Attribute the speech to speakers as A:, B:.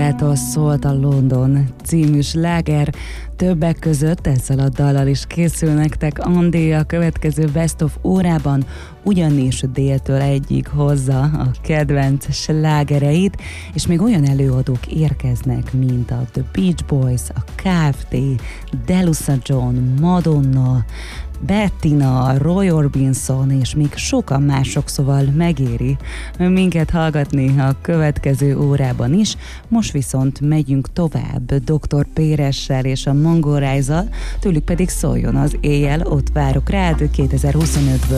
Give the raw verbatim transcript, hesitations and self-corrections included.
A: Andéától szólt a London című sláger. Többek között ezzel a dallal is készül nektek Andé a következő Best of órában, ugyanis déltől egyig hozza a kedvenc slágereit, és még olyan előadók érkeznek, mint a The Beach Boys, a ká ef té, Delusa John, Madonna, Bettina, Roy Orbison és még sokan mások, szóval megéri minket hallgatni a következő órában is. Most viszont megyünk tovább doktor Péressel és a Mongol Rise-zal, tőlük pedig szóljon az éjjel, ott várok rád kétezer-huszonötből.